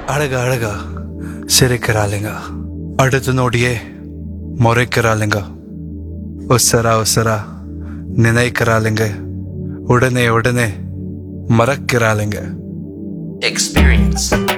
அழகா சிரிக்கிறாளுங்க, அடுத்த நொடியே முறைக்கிறாளுங்க, உசரா நினைக்கிறாளுங்க, உடனே மறக்கிறாளுங்க. Experience.